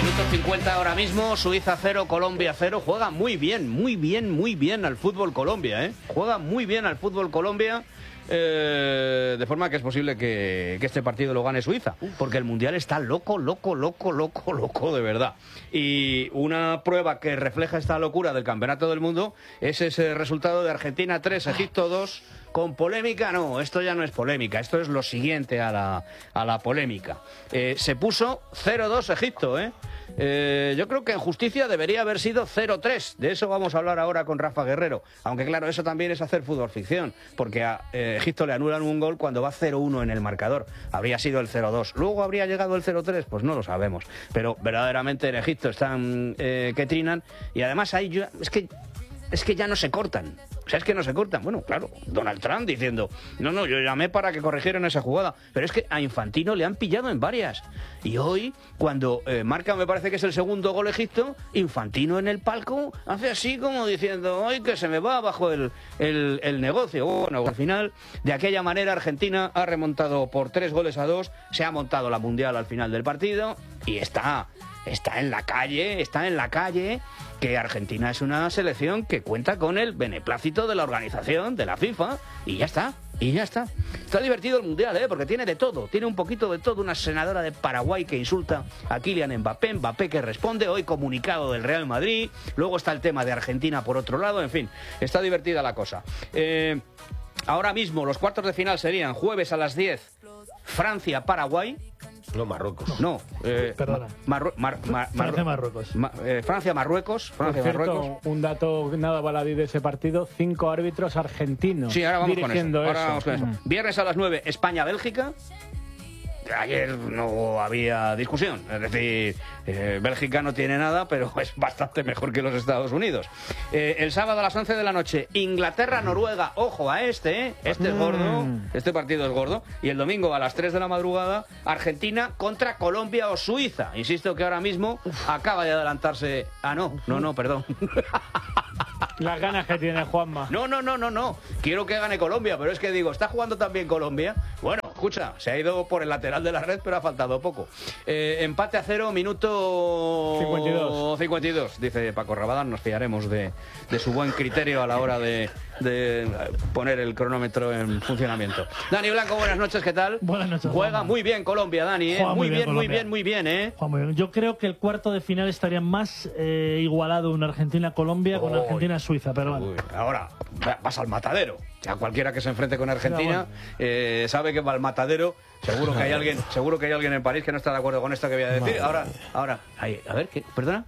Minuto 50 ahora mismo, Suiza 0, Colombia 0. Juega muy bien al fútbol Colombia, ¿eh? Juega muy bien al fútbol Colombia. De forma que es posible que este partido lo gane Suiza, porque el Mundial está loco, de verdad. Y una prueba que refleja esta locura del Campeonato del Mundo es ese resultado de Argentina 3, Egipto 2, con polémica. No, esto ya no es polémica, esto es lo siguiente a la polémica. Se puso 0-2 Egipto, yo creo que en justicia debería haber sido 0-3. De eso vamos a hablar ahora con Rafa Guerrero. Aunque claro, eso también es hacer fútbol ficción, porque a Egipto le anulan un gol cuando va 0-1 en el marcador. Habría sido el 0-2. Luego habría llegado el 0-3, pues no lo sabemos. Pero verdaderamente en Egipto están que trinan. Y además ahí es que ya no se cortan. O sea, es que no se cortan. Bueno, claro, Donald Trump diciendo, no, yo llamé para que corrigieran esa jugada. Pero es que a Infantino le han pillado en varias. Y hoy, cuando marca, me parece que es el segundo gol Egipto, Infantino en el palco hace así como diciendo, ¡ay, que se me va abajo el negocio! Bueno, al final, de aquella manera, Argentina ha remontado por 3-2, se ha montado la Mundial al final del partido y está en la calle, que Argentina es una selección que cuenta con el beneplácito de la organización, de la FIFA, y ya está. Está divertido el Mundial, porque tiene de todo, tiene un poquito de todo. Una senadora de Paraguay que insulta a Kylian Mbappé que responde, hoy comunicado del Real Madrid, luego está el tema de Argentina por otro lado, en fin, está divertida la cosa. Ahora mismo los cuartos de final serían jueves a las 10, Francia-Paraguay. No, Marruecos. No, perdona. Francia-Marruecos. Francia-Marruecos. Un dato nada baladí de ese partido: 5 árbitros argentinos. Sí, ahora vamos dirigiendo con eso. Viernes a las 9, España-Bélgica. Ayer no había discusión, es decir, Bélgica no tiene nada, pero es bastante mejor que los Estados Unidos. El sábado a las 11 de la noche, Inglaterra-Noruega, ojo a este es gordo, este partido es gordo. Y el domingo a las 3 de la madrugada, Argentina contra Colombia o Suiza. Insisto que ahora mismo acaba de adelantarse. No, perdón. Las ganas que tiene Juanma. No. Quiero que gane Colombia, pero es que digo, ¿está jugando también Colombia? Bueno, escucha, se ha ido por el lateral de la red, pero ha faltado poco. Empate a 0, minuto 52. Dice Paco Rabadán, nos fiaremos de su buen criterio a la hora de poner el cronómetro en funcionamiento. Dani Blanco, buenas noches, ¿qué tal? Buenas noches. Juega Juanma. Muy bien Colombia, Dani, Juega muy bien, Colombia. muy bien. Juega muy bien. Yo creo que el cuarto de final estaría más igualado en Argentina-Colombia con Argentina-Suiza, pero bueno. Ahora vas al matadero. Ya cualquiera que se enfrente con Argentina sabe que va al matadero. Seguro que hay alguien en París que no está de acuerdo con esto que voy a decir. Ahora, a ver, ¿qué? ¿Perdona?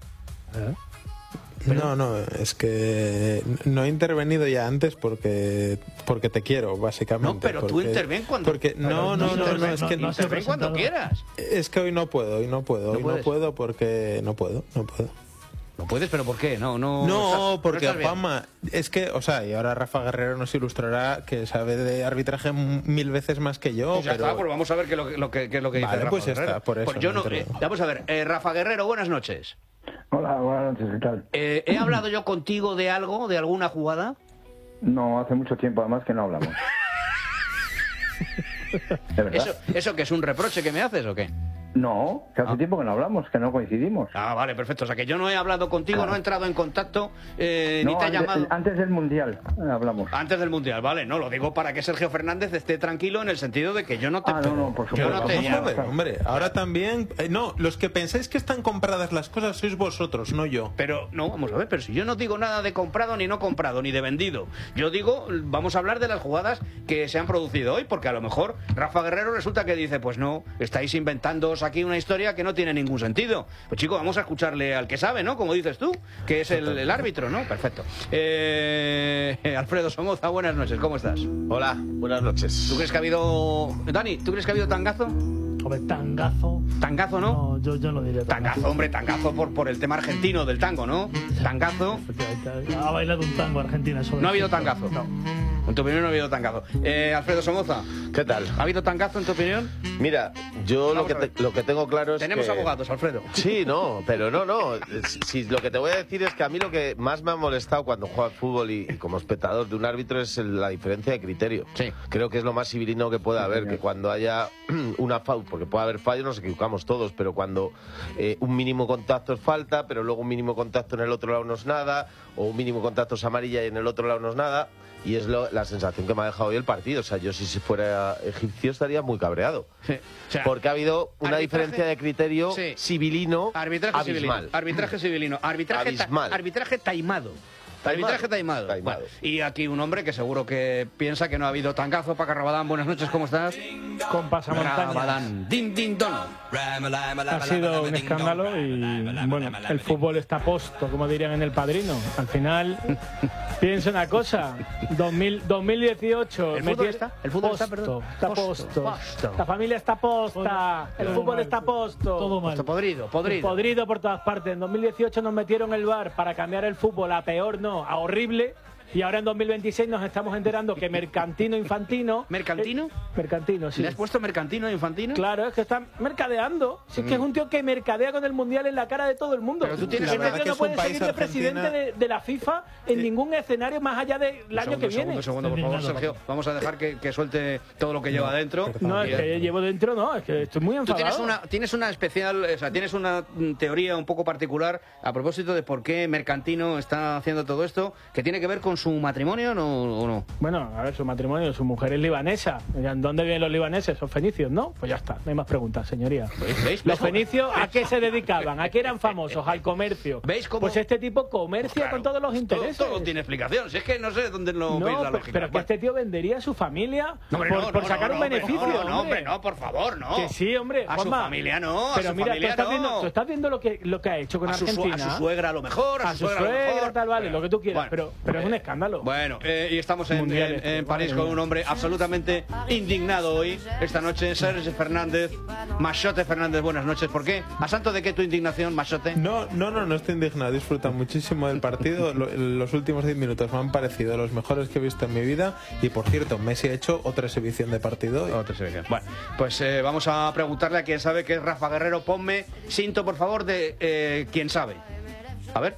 No, es que no he intervenido ya antes porque te quiero, básicamente. No, pero tú interven cuando... interven cuando quieras. Es que hoy no puedo. No puedo porque no puedo. No puedes, pero ¿por qué? No, porque Juanma, es que, y ahora Rafa Guerrero nos ilustrará que sabe de arbitraje 1000 veces más que yo. Pues ya está, pues vamos a ver qué es lo que dice Rafa pues ya Guerrero. está, por eso. Pues yo no, vamos a ver, Rafa Guerrero, buenas noches. Hola, buenas noches, ¿qué tal? ¿He hablado yo contigo de algo, de alguna jugada? No, hace mucho tiempo además que no hablamos. ¿De verdad? ¿Eso que es un reproche que me haces o qué? No, que hace tiempo que no hablamos, que no coincidimos. Ah, vale, perfecto. O sea, que yo no he hablado contigo, no he entrado en contacto, ni te he llamado. Antes del Mundial hablamos. Antes del Mundial, vale. No, lo digo para que Sergio Fernández esté tranquilo en el sentido de que yo no te... no, por supuesto. Yo no te llamo. Hombre, ahora también... no, los que pensáis que están compradas las cosas sois vosotros, no yo. Pero, no, vamos a ver, pero si yo no digo nada de comprado, ni no comprado, ni de vendido. Yo digo, vamos a hablar de las jugadas que se han producido hoy, porque a lo mejor Rafa Guerrero resulta que dice, pues no, estáis inventándoos aquí una historia que no tiene ningún sentido. Pues chico, vamos a escucharle al que sabe, ¿no? Como dices tú, que es el árbitro, ¿no? Perfecto. Alfredo Somoza, buenas noches, ¿cómo estás? Hola, buenas noches. ¿Tú crees que ha habido... Dani, ¿tú crees que ha habido tangazo? Hombre, tangazo. ¿Tangazo, no? No, yo no diría tangazo. Hombre, tangazo por el tema argentino del tango, ¿no? Tangazo. Ha bailado un tango Argentina sobre... No ha habido tangazo. No. En tu opinión no ha habido tangazo. Alfredo Somoza. ¿Qué tal? ¿Ha habido tangazo en tu opinión? Mira, yo lo que tengo claro es Tenemos que... abogados, Alfredo. Sí, no, pero no. Si lo que te voy a decir es que a mí lo que más me ha molestado cuando juego al fútbol y como espectador de un árbitro es la diferencia de criterio. Sí. Creo que es lo más civilino que puede haber, que cuando haya una falta, porque puede haber fallos, nos equivocamos todos, pero cuando un mínimo contacto es falta, pero luego un mínimo contacto en el otro lado no es nada, o un mínimo contacto es amarilla y en el otro lado no es nada, y es la sensación que me ha dejado hoy el partido. O sea, yo si fuera egipcio estaría muy cabreado. Sí. O sea, porque ha habido una diferencia de criterio civilino arbitraje abismal. Civilino. Arbitraje civilino. Arbitraje taimado. Arbitraje taimado. Bueno, y aquí un hombre que seguro que piensa que no ha habido tangazo. Paco Rabadán, buenas noches, ¿cómo estás? Con pasamontañas. Rabadán, din, din, don. Ha sido un escándalo y, bueno, el fútbol está posto, como dirían en El Padrino. Al final, piensa una cosa, 2018... ¿El fútbol está? ¿El fútbol está, perdón? Está posto. La familia está posta. El fútbol está posto. Todo mal. Podrido. Podrido por todas partes. En 2018 nos metieron el VAR para cambiar el fútbol a peor, no, a horrible. Y ahora en 2026 nos estamos enterando que Mercantino Infantino... ¿Mercantino? Mercantino, sí. ¿Le has puesto Mercantino Infantino? Claro, es que está mercadeando. Si es que es un tío que mercadea con el Mundial en la cara de todo el mundo. Pero tú tienes este una... tío no puede seguir de presidente de la FIFA en ningún escenario más allá del año que viene. Un segundo, por favor, Sergio. Vamos a dejar que suelte todo lo que lleva dentro. No, es que llevo dentro, no. Es que estoy muy enfadado. Tú tienes una especial... O sea, tienes una teoría un poco particular a propósito de por qué Mercantino está haciendo todo esto, que tiene que ver con su matrimonio, ¿no? ¿O no? Bueno, a ver, su matrimonio, su mujer es libanesa. ¿Dónde viven los libaneses? Son fenicios, ¿no? Pues ya está, no hay más preguntas, señoría. ¿Veis? Los fenicios, ¿a qué se dedicaban? ¿A qué eran famosos? Al comercio. ¿Veis cómo? Pues este tipo comercia con todos los intereses. Todo tiene explicación. Si es que no sé dónde lo veis la lógica. Pero que este tío vendería a su familia por sacar un beneficio. No, hombre, no, por favor, no. Que sí, hombre. A Juanma, su familia no. Pero mira, tú estás viendo lo que ha hecho con Argentina. A su suegra a lo mejor. A su suegra, tal, vale, lo que tú quieras. Pero es un escándalo. Bueno, y estamos en París con un hombre absolutamente indignado hoy, esta noche, Sergio Fernández. Machote Fernández, buenas noches. ¿Por qué? ¿A santo de qué tu indignación, Machote? No estoy indignado. Disfruta muchísimo del partido. Los últimos 10 minutos me han parecido los mejores que he visto en mi vida. Y por cierto, Messi ha hecho otra exhibición de partido. Otra exhibición. Bueno, pues vamos a preguntarle a quien sabe que es Rafa Guerrero. Ponme cinto, por favor, de quien sabe. A ver.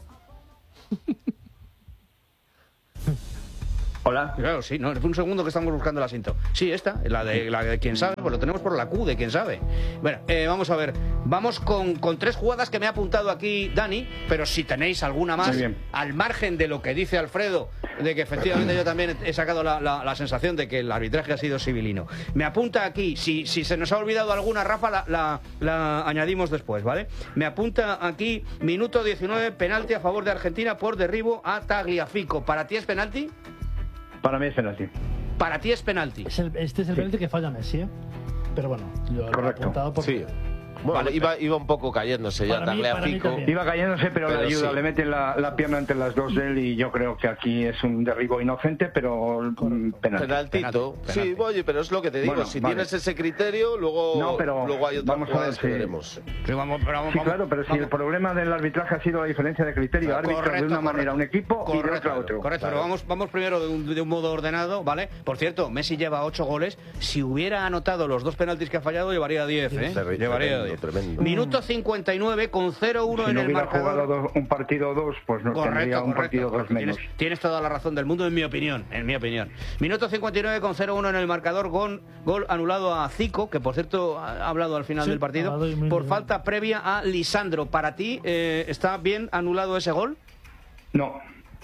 Hola. Claro, sí, no, un segundo que estamos buscando el asiento. Sí, esta, la de quien sabe, pues lo tenemos por la Q de quien sabe. Bueno, vamos a ver, vamos con 3 jugadas que me ha apuntado aquí Dani, pero si tenéis alguna más, al margen de lo que dice Alfredo, de que efectivamente yo también he sacado la sensación de que el arbitraje ha sido civilino. Me apunta aquí, si se nos ha olvidado alguna, Rafa, la añadimos después, ¿vale? Me apunta aquí, minuto 19, penalti a favor de Argentina por derribo a Tagliafico. ¿Para ti es penalti? Para mí es penalti. Para ti es penalti. Este es el penalti que falla Messi, ¿eh? Pero bueno, yo lo he apuntado porque... Sí. Bueno, iba un poco cayéndose ya, Tagliafico. Iba cayéndose, pero le ayuda, le mete la pierna entre las dos de él y yo creo que aquí es un derribo inocente, pero penalti. Penaltito. Sí, oye, pero es lo que te digo, si tienes ese criterio, luego hay otras jugadas que veremos. Sí, claro, pero si el problema del arbitraje ha sido la diferencia de criterio, árbitro de una manera un equipo y de otra otro. Correcto, pero vamos primero de un modo ordenado, ¿vale? Por cierto, Messi lleva 8 goles, si hubiera anotado los 2 penaltis que ha fallado, llevaría 10, ¿eh? Llevaría 10. Tremendo. Minuto 59 con 0-1 en el marcador. Si no hubiera jugado un partido 2, pues no tendría un partido 2 menos. Tienes toda la razón del mundo, en mi opinión. Minuto 59 con 0-1 en el marcador, gol anulado a Zico, que por cierto ha hablado al final del partido, por falta previa a Lisandro. ¿Para ti está bien anulado ese gol? No.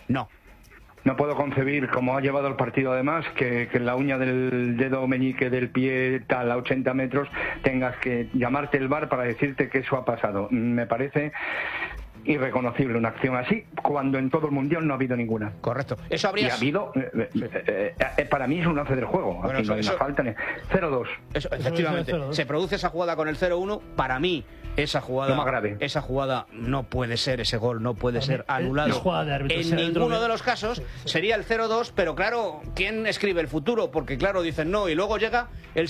No puedo concebir, como ha llevado el partido además, que en la uña del dedo meñique del pie tal a 80 metros tengas que llamarte el VAR para decirte que eso ha pasado. Me parece irreconocible una acción así, cuando en todo el mundial no ha habido ninguna. Correcto. Eso habría... Y ha habido... para mí es un lance del juego. Bueno, aquí no hay una falta. 0-2. Efectivamente. Se produce esa jugada con el 0-1. Para mí, esa jugada... Lo más grave. Esa jugada no puede ser, ese gol no puede ser anulado. En ninguno de los casos sería el 0-2, pero claro, ¿quién escribe el futuro? Porque claro, dicen no, y luego llega el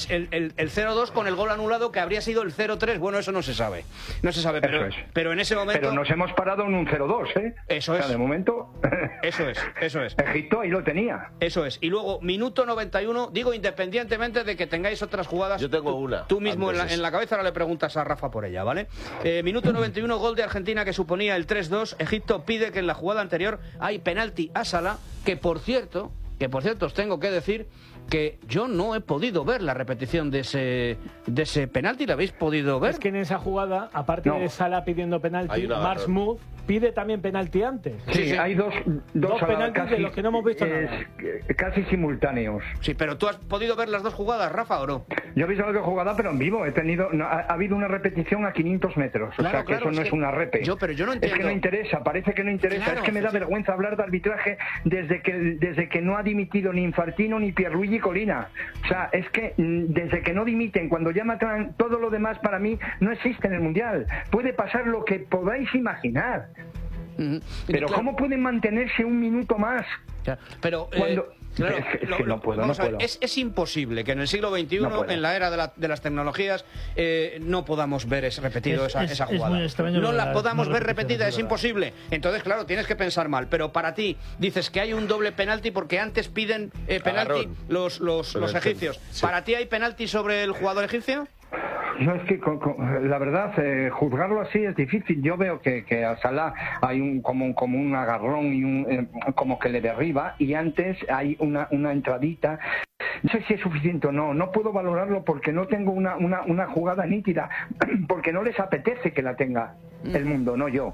0-2 con el gol anulado que habría sido el 0-3. Bueno, eso no se sabe. No se sabe, pero en ese momento... Pero nos hemos hemos parado en un 0-2, ¿eh? Eso es. O sea, de momento... Eso es. Egipto ahí lo tenía. Eso es. Y luego, minuto 91, digo, independientemente de que tengáis otras jugadas... Yo tengo una. Tú mismo en la cabeza, ahora le preguntas a Rafa por ella, ¿vale? Minuto 91, gol de Argentina que suponía el 3-2. Egipto pide que en la jugada anterior hay penalti a Salah, que por cierto os tengo que decir que yo no he podido ver la repetición de ese penalti. ¿La habéis podido ver? Es que en esa jugada, aparte de Salah pidiendo penalti, Mark Smooth pide también penalti antes. Sí, hay dos penaltis casi, de los que no hemos visto nada. Casi simultáneos. Sí, pero ¿tú has podido ver las dos jugadas, Rafa, o no? Yo he visto la jugada, pero en vivo. Ha habido una repetición a 500 metros. O sea, que eso no es una repe. Pero yo no entiendo. Es que no interesa, parece que no interesa. Claro, es que me da vergüenza hablar de arbitraje desde que no ha dimitido ni Infantino ni Pierluigi Colina. O sea, es que desde que no dimiten, cuando ya matan, todo lo demás para mí no existe en el Mundial. Puede pasar lo que podáis imaginar. Pero claro, ¿cómo pueden mantenerse un minuto más? Pero claro, es que no puedo. Es imposible que en el siglo XXI, en la era de las tecnologías, no podamos ver repetido esa jugada. No la podamos ver repetida, es imposible. Entonces, claro, tienes que pensar mal. Pero para ti, dices que hay un doble penalti porque antes piden penalti los egipcios. Sí. ¿Para ti hay penalti sobre el jugador egipcio? No, es que la verdad, juzgarlo así es difícil. Yo veo que a Salah hay como un agarrón y como que le derriba, y antes hay una entradita. No sé si es suficiente o no. No puedo valorarlo porque no tengo una jugada nítida, porque no les apetece que la tenga el mundo, no yo.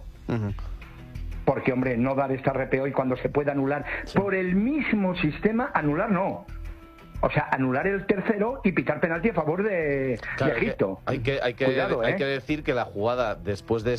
Porque, hombre, no dar esta RPO y cuando se puede anular por el mismo sistema, anular no. O sea, anular el tercero y pitar penalti a favor de Egipto. Hay que decir que la jugada después de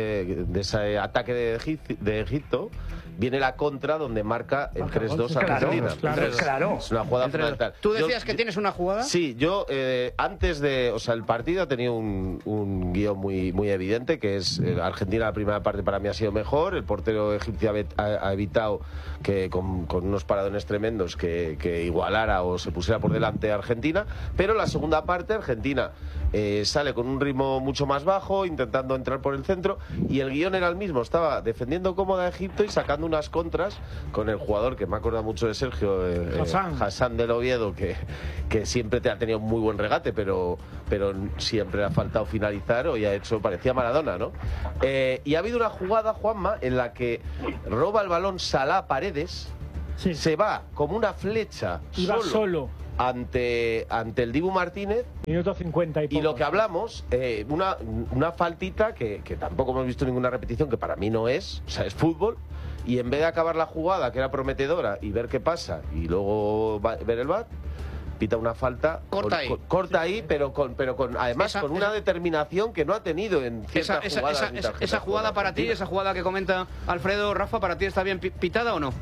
ese ataque de Egipto viene la contra donde marca el 3-2 a Argentina. Claro. Es una jugada fundamental. ¿Tú decías que tienes una jugada? Sí, yo antes de... O sea, el partido ha tenido un guión muy evidente, que es Argentina, la primera parte para mí ha sido mejor, el portero egipcio ha evitado que con unos paradones tremendos que igualara o se pusiera por delante a Argentina, pero la segunda parte Argentina sale con un ritmo mucho más bajo, intentando entrar por el centro, y el guión era el mismo, estaba defendiendo cómoda a Egipto y sacando unas contras con el jugador que me acuerda mucho de Sergio, Hassan del Oviedo, que siempre te ha tenido muy buen regate, pero siempre le ha faltado finalizar, o parecía Maradona, ¿no? Y ha habido una jugada, Juanma, en la que roba el balón Salah Paredes, se va como una flecha solo ante el Dibu Martínez, minuto 50 y lo que hablamos, una faltita que tampoco hemos visto ninguna repetición, que para mí no es, o sea, es fútbol, y en vez de acabar la jugada, que era prometedora, y ver qué pasa y luego ver el VAR, pita una falta corta ahí, pero además con una determinación que no ha tenido en ciertas jugadas. Esa jugada para ti, esa jugada que comenta Alfredo, Rafa, ¿para ti está bien pitada o no?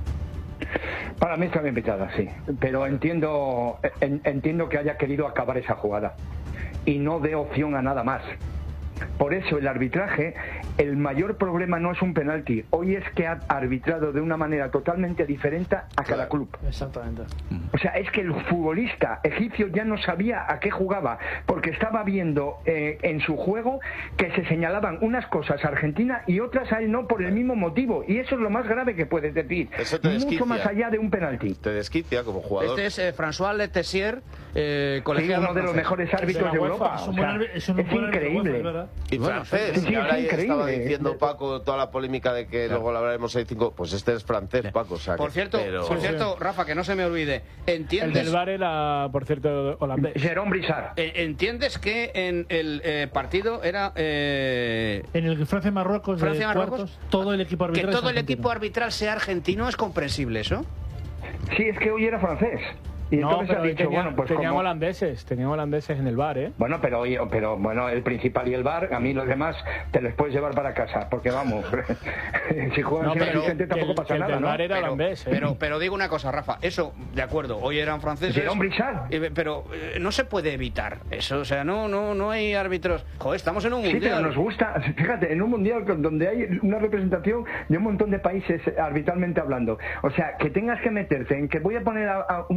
Para mí está bien pitada, sí, pero entiendo que haya querido acabar esa jugada y no dé opción a nada más. Por eso el arbitraje, el mayor problema no es un penalti. Hoy es que ha arbitrado de una manera totalmente diferente a cada club. Exactamente. O sea, es que el futbolista egipcio ya no sabía a qué jugaba, porque estaba viendo en su juego que se señalaban unas cosas a Argentina y otras a él no por el mismo motivo. Y eso es lo más grave que puedes decir. Mucho más allá de un penalti. Te desquicia como jugador. Este es François Letessier, uno de los mejores árbitros de Europa. O sea, es increíble. Y francés, y ahora estaba diciendo Paco toda la polémica de que luego lo hablaremos 6-5, pues este es francés, Paco. O sea, por cierto, Rafa, que no se me olvide, ¿entiendes? El del VAR era, por cierto, holandés. Jérôme Brissard. ¿Entiendes que en el partido era... en el Francia-Marruecos, todo el equipo arbitral... Que todo el equipo arbitral sea argentino, ¿es comprensible eso? Sí, es que hoy era francés. Y no, entonces ha dicho, tenían holandeses en el VAR, ¿eh? Bueno, pero el principal y el VAR, a mí los demás te los puedes llevar para casa, porque vamos, si juegan sin asistente tampoco pasa nada, ¿no? El VAR era holandés, pero digo una cosa, Rafa, eso, de acuerdo, hoy eran franceses, pero no se puede evitar eso, o sea, no hay árbitros. Joder, estamos en un mundial. Sí, pero nos gusta, fíjate, en un mundial donde hay una representación de un montón de países arbitralmente hablando, o sea, que tengas que meterte en que voy a poner a unos franceses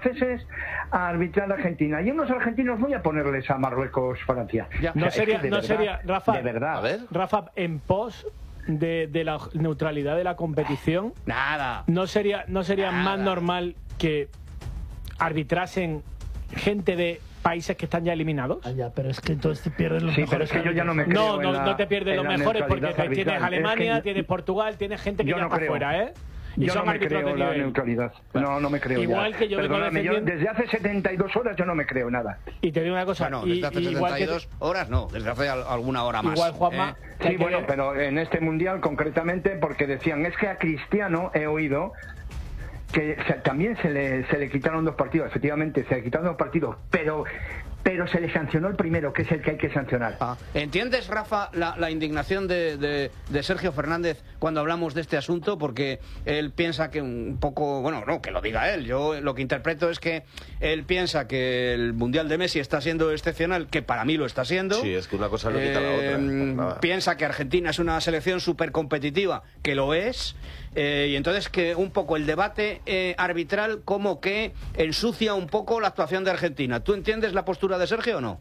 franceses a arbitrar a Argentina y unos argentinos voy a ponerles a Marruecos, Francia. No sería, Rafa, de verdad. A ver. Rafa, en pos de la neutralidad de la competición, Nada. ¿no sería más normal que arbitrasen gente de países que están ya eliminados? Ya, pero es que entonces te pierdes los Sí, pero mejores. es que yo ya no me creo No te pierdes en los la mejores porque neutralidad tienes arbitral. Alemania, Es que tienes Portugal, tienes gente que yo ya no está creo. fuera, ¿eh? Y yo son no me árbitros creo de la nivel. neutralidad. No me creo. Igual ya. que yo vengo Perdóname, defendiendo... desde hace 72 horas yo no me creo nada. Y te digo una cosa, Bueno, desde hace igual 72 horas no, desde hace alguna hora más. Igual, Juanma, que Sí, hay que bueno, ver- pero en este mundial concretamente porque decían, es que a Cristiano he oído que también se le quitaron 2 partidos, efectivamente, se le quitaron 2 partidos, pero se le sancionó el primero, que es el que hay que sancionar. ¿Entiendes, Rafa, la indignación de Sergio Fernández cuando hablamos de este asunto? Porque él piensa que un poco... Bueno, no, que lo diga él. Yo lo que interpreto es que él piensa que el Mundial de Messi está siendo excepcional, que para mí lo está siendo. Sí, es que una cosa no quita la otra. Nada. Piensa que Argentina es una selección súper competitiva, que lo es. Y entonces que un poco el debate arbitral como que ensucia un poco la actuación de Argentina. ¿Tú entiendes la postura de Sergio o no?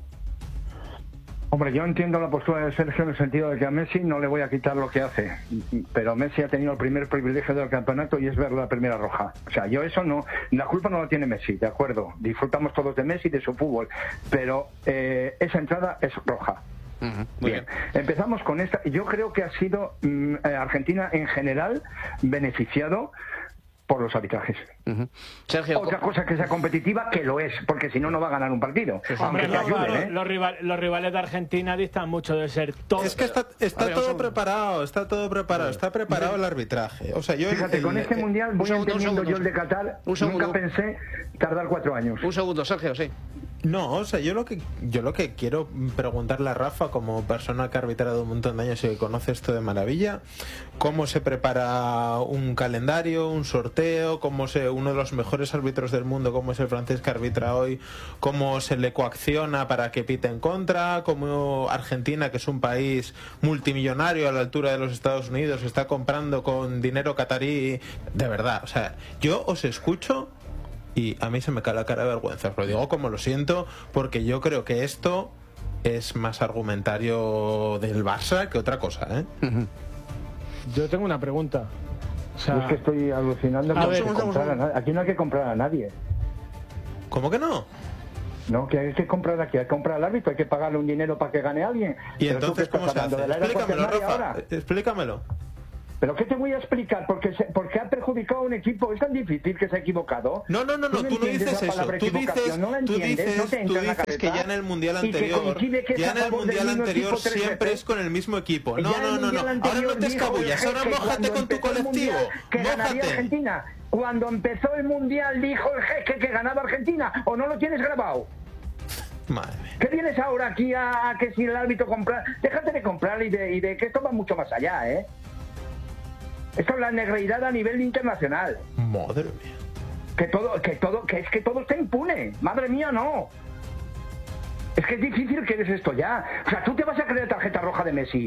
Hombre, yo entiendo la postura de Sergio en el sentido de que a Messi no le voy a quitar lo que hace, pero Messi ha tenido el primer privilegio del campeonato y es ver la primera roja. O sea, yo eso no, la culpa no la tiene Messi, de acuerdo, disfrutamos todos de Messi y de su fútbol, pero esa entrada es roja. Muy bien. Empezamos con esta. Yo creo que ha sido Argentina en general beneficiado por los arbitrajes. Sergio, Otra cosa que sea competitiva, que lo es, porque si no, no va a ganar un partido. Hombre, Aunque te ayuden, ¿eh? los rivales de Argentina distan mucho de ser top. Es que está todo preparado, está preparado el arbitraje. O sea, yo Fíjate, con este mundial voy entendiendo yo el de Qatar, Un segundo. nunca pensé tardar 4 años. un segundo, Sergio, sí. No, o sea, yo lo que quiero preguntarle a Rafa, como persona que ha arbitrado un montón de años y que conoce esto de maravilla, cómo se prepara un calendario, un sorteo, uno de los mejores árbitros del mundo, como es el francés que arbitra hoy, cómo se le coacciona para que pite en contra, cómo Argentina, que es un país multimillonario a la altura de los Estados Unidos, está comprando con dinero catarí, de verdad, o sea, yo os escucho y a mí se me cae la cara de vergüenza. Os lo digo como lo siento, porque yo creo que esto es más argumentario del Barça que otra cosa, ¿eh? Yo tengo una pregunta. O sea, Yo es que estoy alucinando. A ver, Aquí no hay que comprar a nadie. ¿Cómo que no? No, que hay que comprar aquí, hay que comprar al árbitro, hay que pagarle un dinero para que gane alguien. ¿Y Pero tú, entonces ¿qué estás cómo se hablando hace? de la era Explícamelo, cuaternaria Rafa. ahora? Explícamelo. ¿Pero qué te voy a explicar? Porque ha perjudicado a un equipo. ¿Es tan difícil que se ha equivocado? No, tú no dices eso. Tú dices que ya en el Mundial anterior, siempre es con el mismo equipo. No. Ahora no te escabullas, ahora mójate con tu colectivo. Que ganaría Argentina. Cuando empezó el Mundial dijo el jeque que ganaba Argentina. ¿O no lo tienes grabado? Madre mía. ¿Qué vienes ahora aquí a que si el árbitro compra? Déjate de comprar y de que esto va mucho más allá, ¿eh? Esto es la negreidad a nivel internacional. Madre mía. Que es que todo está impune. Madre mía, no. Es que es difícil que eres esto ya. O sea, ¿tú te vas a creer tarjeta roja de Messi?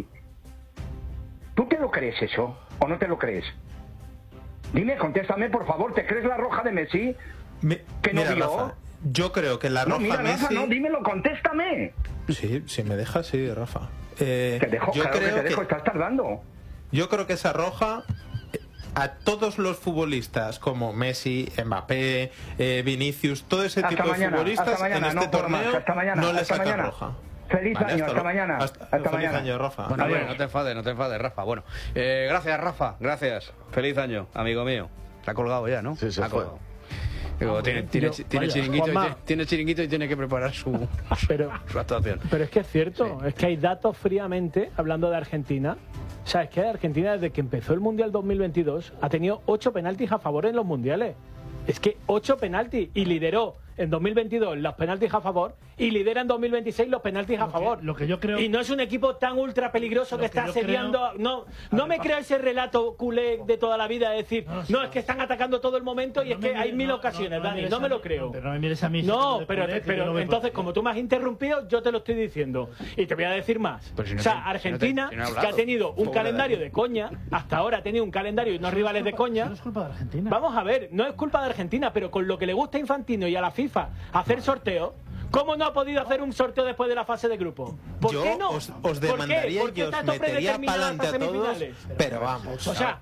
¿Tú te lo crees eso? ¿O no te lo crees? Dime, contéstame, por favor, ¿te crees la roja de Messi? ¿Que no Mira, vio? Rafa, yo creo que la roja No, mira, Messi... Rafa, no, dímelo, contéstame. Sí, si me dejas, sí, Rafa. Te dejo, yo claro creo que te dejo, estás tardando. Yo creo que esa roja a todos los futbolistas como Messi, Mbappé, Vinicius, todo ese tipo de futbolistas en este torneo no les saca roja. Feliz año, hasta mañana. Feliz año, Rafa. Bueno, no te enfades, Rafa. Bueno, gracias, Rafa, gracias. Feliz año, amigo mío. Se ha colgado ya, ¿no? Sí, se ha fue. colgado. Digo, tiene chiringuito y tiene que preparar su actuación. Pero es que es cierto, es que hay datos fríamente, hablando de Argentina. O sea, es que Argentina, desde que empezó el Mundial 2022, ha tenido 8 penaltis a favor en los mundiales. Es que 8 penaltis y lideró en 2022 los penaltis a favor y lidera en 2026 los penaltis a favor. Lo que yo creo... Y no es un equipo tan ultra peligroso que está asediando... No me creo ese relato culé de toda la vida de decir, no, es que están atacando todo el momento y es que hay 1000 ocasiones, Dani, no me lo creo. Pero no me mires a mí. No, pero entonces, como tú me has interrumpido, yo te lo estoy diciendo. Y te voy a decir más. O sea, Argentina, que ha tenido un calendario de coña, hasta ahora ha tenido un calendario y unos rivales de coña. No es culpa de Argentina. Vamos a ver, no es culpa de Argentina, pero con lo que le gusta a Infantino y a la FIFA hacer sorteos, ¿cómo no ha podido hacer un sorteo después de la fase de grupo? ¿Por qué no? Os demandaría ¿Por qué? y os metería para adelante a todos, pero vamos. O sea,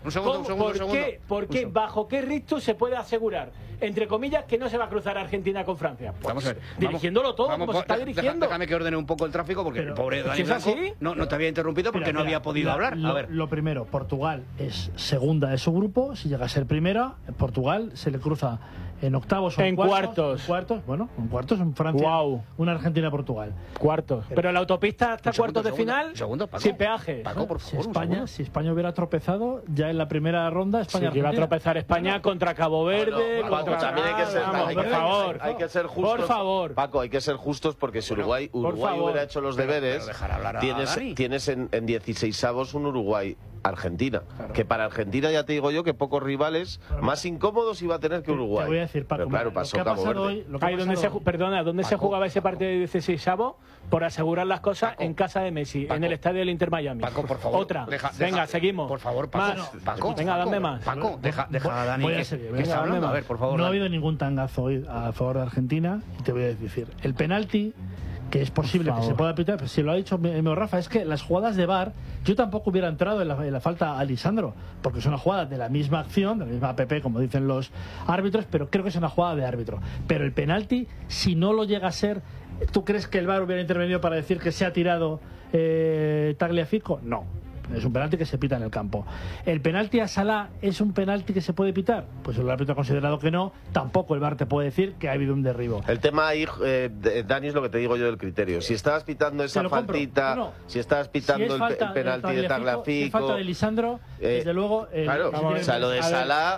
¿por qué, bajo qué rictus se puede asegurar, entre comillas, que no se va a cruzar Argentina con Francia? Pues, vamos a ver. Dirigiéndolo todo como se está dirigiendo. Déjame que ordene un poco el tráfico porque el pobre Dani Blanco no te había interrumpido porque no había podido hablar. A ver. Lo primero, Portugal es segunda de su grupo. Si llega a ser primera, Portugal se le cruza en octavos o en cuartos. Bueno, en cuartos en Francia. Wow. Una Argentina-Portugal. Cuartos. Pero la autopista hasta cuartos de final sin peaje. Paco, por favor, si España hubiera tropezado ya en la primera ronda, España iba a tropezar España contra Cabo Verde. Paco, también hay que ser justos. Por favor. Paco, hay que ser justos porque si Uruguay hubiera hecho los deberes, tienes en 16avos un Uruguay-Argentina. Claro. Que para Argentina ya te digo yo que pocos rivales más incómodos iba a tener que Uruguay. Te voy a decir, Paco, pero claro, pasó Cabo Verde. ¿Dónde se jugaba ese partido de 16avos? Por asegurar las cosas, Paco, en casa de Messi, Paco, en el estadio del Inter Miami. Paco, por favor. Otra. Venga, seguimos. Por favor, Paco. Paco, venga, dame más. Paco, deja a Dani que está hablando. A ver, por favor. No ha habido ningún tangazo hoy a favor de Argentina. Y te voy a decir, el penalti, que es posible que se pueda pitar, pero si lo ha dicho Rafa, es que las jugadas de VAR, yo tampoco hubiera entrado en la falta a Lisandro, porque es una jugada de la misma acción, de la misma APP, como dicen los árbitros, pero creo que es una jugada de árbitro. Pero el penalti, si no lo llega a ser, ¿tú crees que el VAR hubiera intervenido para decir que se ha tirado Tagliafico? No. Es un penalti que se pita en el campo. ¿El penalti a Salah es un penalti que se puede pitar? Pues el árbitro ha considerado que no. Tampoco el VAR te puede decir que ha habido un derribo. El tema ahí, Dani, es lo que te digo yo del criterio. Si estabas pitando esa faltita, si estabas pitando el penalti de Tagliafico, si es falta de Lisandro, desde luego... claro, o sea, lo de Salah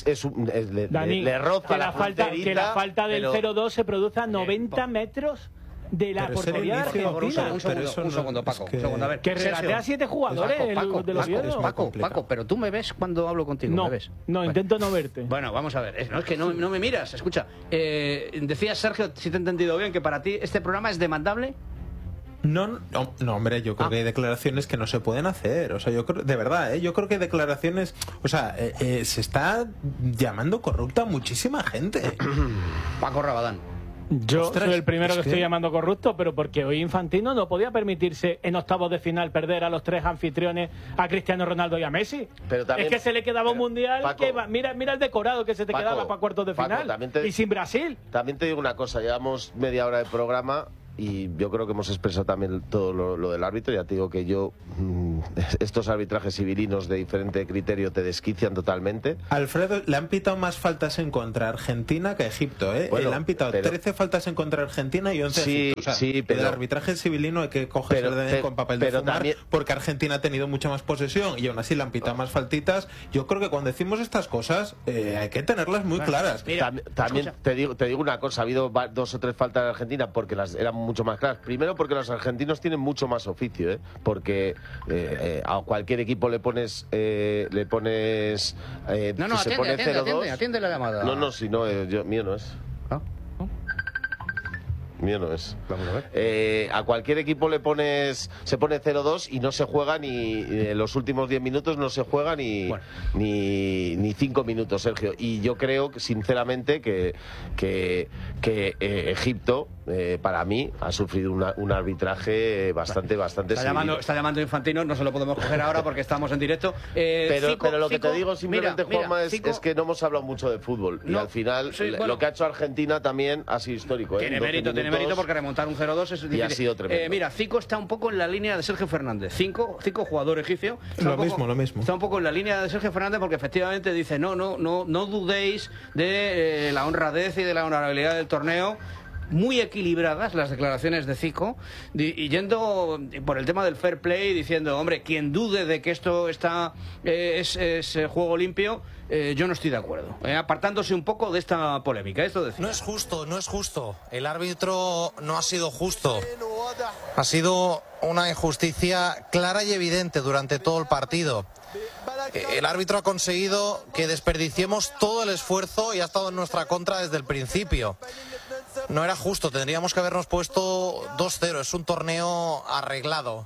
le roza la fronterita. Que la falta del 0-2 se produce a 90 metros de la portería de Argentina. Un segundo, Paco. A ver, que relatea a 7 jugadores de los Oviedo. Paco, pero tú me ves cuando hablo contigo. No, ¿me ves? No, intento no verte. Bueno, vamos a ver. Es que no me miras. Escucha, decías, Sergio, si te he entendido bien, que para ti este programa es demandable. No, hombre, yo creo que hay declaraciones que no se pueden hacer. O sea, yo creo, de verdad, yo creo que hay declaraciones. O sea, se está llamando corrupta a muchísima gente. Paco Rabadán. Yo soy el primero que estoy llamando corrupto, pero porque hoy Infantino no podía permitirse en octavos de final perder a los 3 anfitriones, a Cristiano Ronaldo y a Messi. Pero también, es que se le quedaba un mundial, Paco, que mira el decorado que se te quedaba para cuartos de final. Y sin Brasil. También te digo una cosa, llevamos media hora de programa y yo creo que hemos expresado también todo lo del árbitro. Ya te digo que estos arbitrajes civilinos de diferente criterio te desquician totalmente. Alfredo, le han pitado más faltas en contra Argentina que a Egipto, ¿eh? Bueno, le han pitado 13 faltas en contra Argentina y 11 a Egipto. O sea, pero el arbitraje civilino hay que cogerse con papel de fumar, también, porque Argentina ha tenido mucha más posesión y aún así le han pitado más faltitas. Yo creo que cuando decimos estas cosas hay que tenerlas muy claras. Mira, también te digo una cosa, ha habido 2 o 3 faltas de Argentina porque las eran mucho más claras. Primero porque los argentinos tienen mucho más oficio, porque a cualquier equipo le pones atiende la llamada. No, si no, mío no es. Mío no es. Vamos a ver. A cualquier equipo se pone 0-2 y no se juega ni en los últimos 10 minutos no se juega ni 5 minutos, Sergio. Y yo creo que sinceramente que Egipto para mí ha sufrido un arbitraje bastante está llamando Infantino, no se lo podemos coger ahora porque estamos en directo. Pero lo que te digo simplemente, Juanma, es que no hemos hablado mucho de fútbol y al final lo que ha hecho Argentina también ha sido histórico. Tiene mérito porque remontar un 0-2 es difícil. Y ha sido tremendo. Mira, Zico está un poco en la línea de Sergio Fernández. Zico, jugador egipcio. Lo mismo. Está un poco en la línea de Sergio Fernández porque efectivamente dice no dudéis de la honradez y de la honorabilidad del torneo. muy equilibradas las declaraciones de Zico, y yendo por el tema del fair play, diciendo, hombre, quien dude de que esto está es juego limpio, yo no estoy de acuerdo. Apartándose un poco de esta polémica. Esto decía. No es justo. El árbitro no ha sido justo. Ha sido una injusticia clara y evidente durante todo el partido. El árbitro ha conseguido que desperdiciemos todo el esfuerzo y ha estado en nuestra contra desde el principio. No era justo, tendríamos que habernos puesto 2-0, es un torneo arreglado.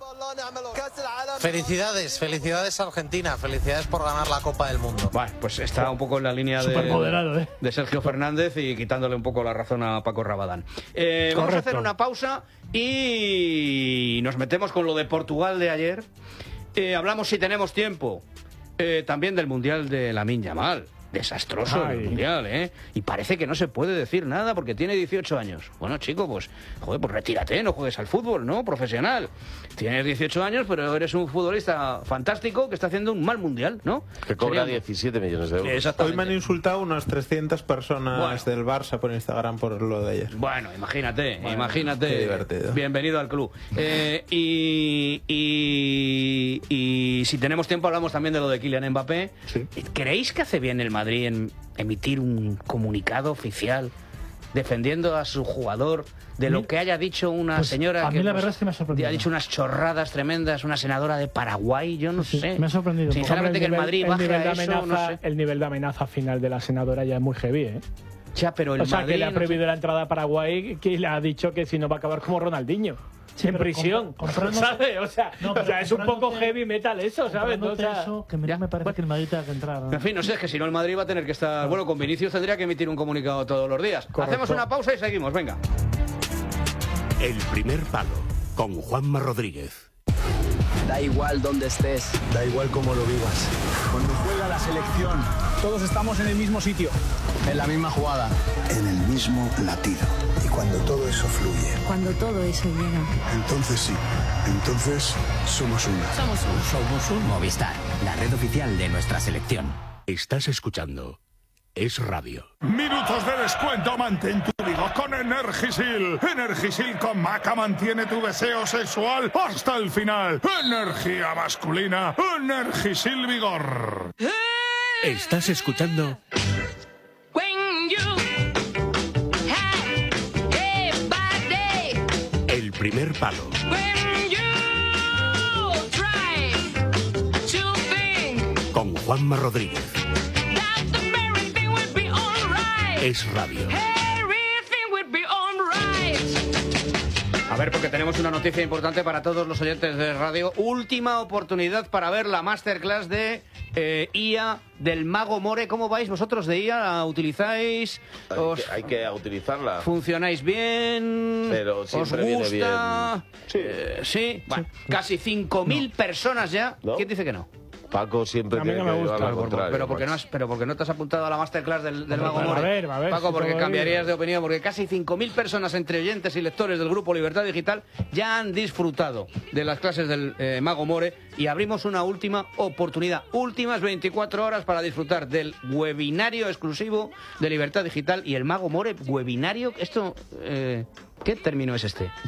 Felicidades Argentina, felicidades por ganar la Copa del Mundo. Bueno, pues está un poco en la línea de Sergio Fernández y quitándole un poco la razón a Paco Rabadán. Vamos a hacer una pausa y nos metemos con lo de Portugal de ayer. Hablamos, si tenemos tiempo, también del Mundial de Lamine Yamal. Desastroso el Mundial, ¿eh? Y parece que no se puede decir nada porque tiene 18 años. Bueno, chico, pues retírate, no juegues al fútbol, ¿no? Profesional. Tienes 18 años, pero eres un futbolista fantástico que está haciendo un mal Mundial, ¿no? Que cobra 17 millones de euros. Hoy me han insultado unas 300 personas del Barça por Instagram por lo de ayer. Bueno, imagínate. Qué divertido. Bienvenido al club. Y si tenemos tiempo hablamos también de lo de Kylian Mbappé. Sí. ¿Creéis que hace bien el Madrid en emitir un comunicado oficial defendiendo a su jugador de lo que haya dicho una señora a mí la verdad es que me ha sorprendido. Ha dicho unas chorradas tremendas, una senadora de Paraguay? Yo no sé. Me ha sorprendido. Sinceramente, que el Madrid baje a eso, no sé. El nivel de amenaza final de la senadora ya es muy heavy, ¿eh? Ya, pero el Madrid, que le ha prohibido la entrada a Paraguay, que le ha dicho que si no va a acabar como Ronaldinho. En prisión, ¿sabes? O sea, es un poco heavy metal eso, ¿sabes? Eso, que me parece que el Madrid tenga que entrar. En fin, no sé, es que si no el Madrid va a tener que estar... Bueno, con Vinicius tendría que emitir un comunicado todos los días. Correcto. Hacemos una pausa y seguimos, venga. El primer palo, con Juanma Rodríguez. Da igual dónde estés. Da igual cómo lo vivas. Cuando juega la selección, todos estamos en el mismo sitio, en la misma jugada, en el mismo latido. Y cuando todo eso fluye. Cuando todo eso llega. Entonces sí. Entonces somos una. Somos un Movistar, la red oficial de nuestra selección. Estás escuchando Es Radio. Minutos de descuento, mantén tu vigor con Energisil. Energisil con Maca mantiene tu deseo sexual hasta el final. Energía masculina, Energisil Vigor. Estás escuchando El primer palo. Con Juanma Rodríguez. Es Radio. A ver, porque tenemos una noticia importante para todos los oyentes de radio. Última oportunidad para ver la masterclass de IA del Mago More. ¿Cómo vais vosotros de IA? ¿La utilizáis? Hay que utilizarla. ¿Funcionáis bien? Pero siempre ¿os gusta? Viene bien. Sí. Bueno, casi 5.000 personas ya. ¿No? ¿Quién dice que no? Paco siempre tiene que llevar lo contrario. Pero porque no te has apuntado a la masterclass del Mago More. A ver, Paco, porque cambiarías de opinión, porque casi 5.000 personas entre oyentes y lectores del grupo Libertad Digital ya han disfrutado de las clases del Mago More y abrimos una última oportunidad, últimas 24 horas para disfrutar del webinario exclusivo de Libertad Digital y el Mago More webinario. Esto, ¿qué término es este?